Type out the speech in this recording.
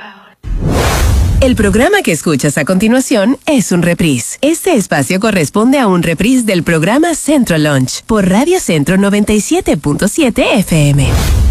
El programa que escuchas a continuación es un reprise. Este espacio corresponde a un reprise del programa Centro Lunch por Radio Centro 97.7 FM.